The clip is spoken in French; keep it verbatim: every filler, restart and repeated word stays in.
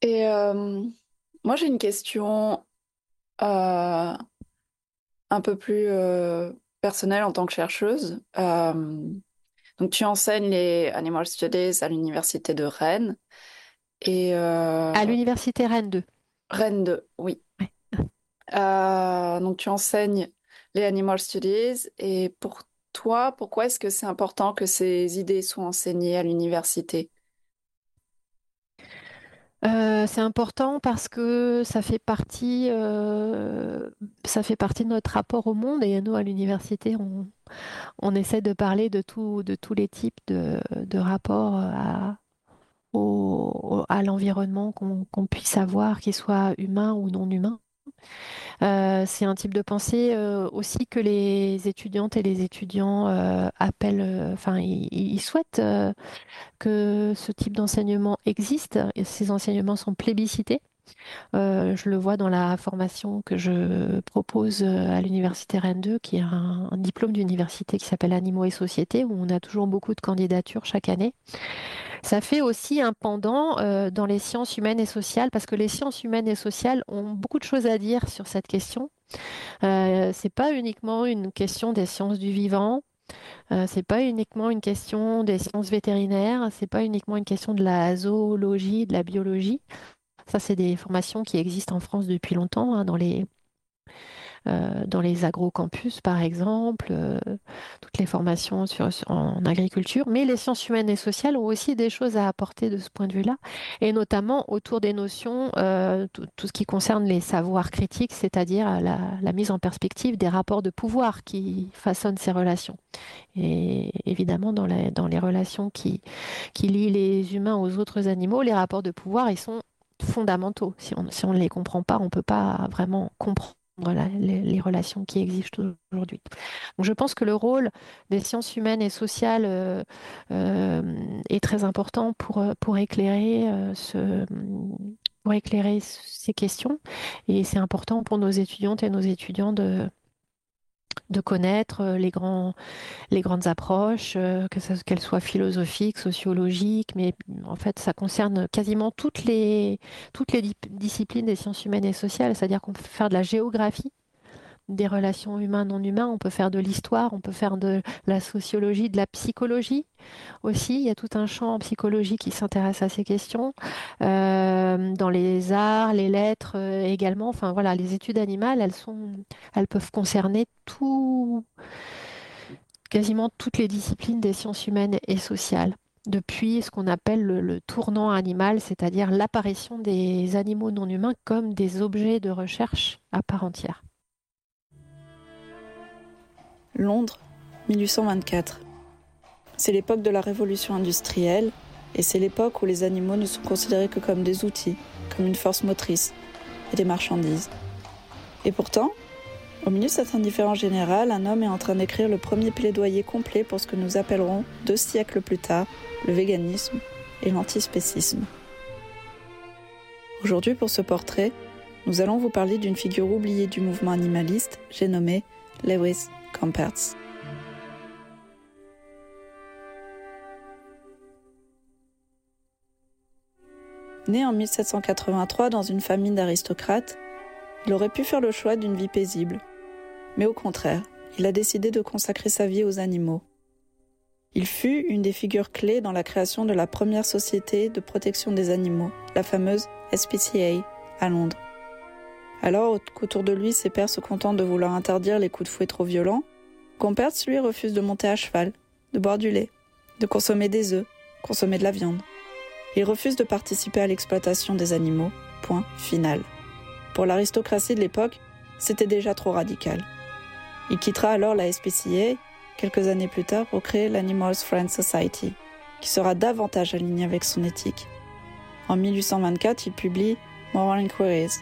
Et euh, moi, j'ai une question euh, un peu plus euh, personnelle en tant que chercheuse. Euh, donc, tu enseignes les Animal Studies à l'université de Rennes. Et euh, À l'université Rennes deux. Rennes deux, oui. Ouais. Euh, donc, tu enseignes les Animal Studies. Et pour toi, pourquoi est-ce que c'est important que ces idées soient enseignées à l'université? Euh, c'est important parce que ça fait partie, euh, ça fait partie de notre rapport au monde et nous à l'université, on, on essaie de parler de tout, de tous les types de, de rapports à, au- au- à l'environnement qu'on qu'on puisse avoir, qu'il soit humain ou non humain. Euh, c'est un type de pensée euh, aussi que les étudiantes et les étudiants euh, appellent, euh, enfin, ils, ils souhaitent euh, que ce type d'enseignement existe et ces enseignements sont plébiscités. Euh, je le vois dans la formation que je propose euh, à l'université Rennes deux, qui est un, un diplôme d'université qui s'appelle Animaux et Société, où on a toujours beaucoup de candidatures chaque année. Ça fait aussi un pendant euh, dans les sciences humaines et sociales, parce que les sciences humaines et sociales ont beaucoup de choses à dire sur cette question. Euh, c'est pas uniquement une question des sciences du vivant, euh, c'est pas uniquement une question des sciences vétérinaires, c'est pas uniquement une question de la zoologie, de la biologie. Ça, c'est des formations qui existent en France depuis longtemps, hein, dans les, euh, dans les agrocampus, par exemple, euh, toutes les formations sur, sur- en agriculture. Mais les sciences humaines et sociales ont aussi des choses à apporter de ce point de vue-là, et notamment autour des notions, euh, tout, tout ce qui concerne les savoirs critiques, c'est-à-dire la, la mise en perspective des rapports de pouvoir qui façonnent ces relations. Et évidemment, dans, la- dans les relations qui, qui lient les humains aux autres animaux, les rapports de pouvoir, ils sont fondamentaux. Si on, si on ne les comprend pas, on ne peut pas vraiment comprendre la- les, les relations qui existent aujourd'hui. Donc, je pense que le rôle des sciences humaines et sociales euh, euh, est très important pour, euh, pour éclairer euh, ce, pour éclairer ces questions. Et c'est important pour nos étudiantes et nos étudiants de, de connaître euh, les grands les grandes approches, euh, que ça- qu'elles soient philosophiques, sociologiques, mais en fait, ça concerne quasiment toutes les, toutes les di- disciplines des sciences humaines et sociales, c'est-à-dire qu'on peut faire de la géographie des relations humains-non humains, on peut faire de l'histoire, on peut faire de la sociologie, de la psychologie aussi. Il y a tout un champ en psychologie qui s'intéresse à ces questions. Euh, dans les arts, les lettres euh, également. Enfin voilà, les études animales, elles sont, elles peuvent concerner tout quasiment toutes les disciplines des sciences humaines et sociales, depuis ce qu'on appelle le, le tournant animal, c'est-à-dire l'apparition des animaux non humains comme des objets de recherche à part entière. Londres, mille huit cent vingt-quatre. C'est l'époque de la révolution industrielle et c'est l'époque où les animaux ne sont considérés que comme des outils, comme une force motrice et des marchandises. Et pourtant, au milieu de cette indifférence générale, un homme est en train d'écrire le premier plaidoyer complet pour ce que nous appellerons, deux siècles plus tard, le véganisme et l'antispécisme. Aujourd'hui, pour ce portrait, nous allons vous parler d'une figure oubliée du mouvement animaliste, j'ai nommé Lewis Compertz. Né en mille sept cent quatre-vingt-trois dans une famille d'aristocrates, il aurait pu faire le choix d'une vie paisible. Mais au contraire, il a décidé de consacrer sa vie aux animaux. Il fut une des figures clés dans la création de la première société de protection des animaux, la fameuse S P C A, à Londres. Alors qu'autour de lui, ses pairs se contentent de vouloir interdire les coups de fouet trop violents, Compertz, lui, refuse de monter à cheval, de boire du lait, de consommer des œufs, consommer de la viande. Il refuse de participer à l'exploitation des animaux. Point final. Pour l'aristocratie de l'époque, c'était déjà trop radical. Il quittera alors la S P C A quelques années plus tard pour créer l'Animal Friends Society, qui sera davantage alignée avec son éthique. En mille huit cent vingt-quatre, il publie Moral Inquiries,